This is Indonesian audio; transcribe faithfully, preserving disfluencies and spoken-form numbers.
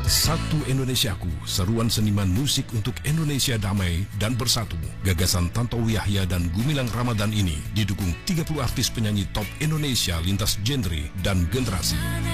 Satu Indonesiaku, seruan seniman musik untuk Indonesia damai dan bersatu. Gagasan Tantowi Yahya dan Gumilang Ramadan ini didukung tiga puluh artis penyanyi top Indonesia lintas genre dan generasi.